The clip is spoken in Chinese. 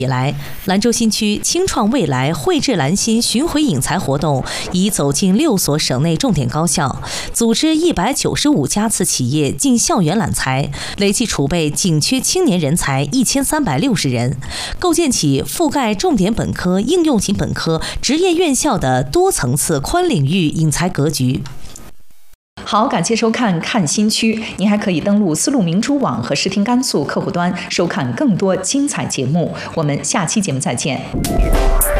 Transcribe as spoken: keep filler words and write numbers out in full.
以来，兰州新区青创未来绘制兰心巡回引才活动已走进六所省内重点高校，组织一百九十五家次企业进校园揽才，累计储备紧缺青年人才一千三百六十人，构建起覆盖重点本科、应用型本科、职业院校的多层次宽领域引才格局。 好，感谢收看《看新区》，您还可以登录丝路明珠网和视听甘肃客户端收看更多精彩节目。我们下期节目再见。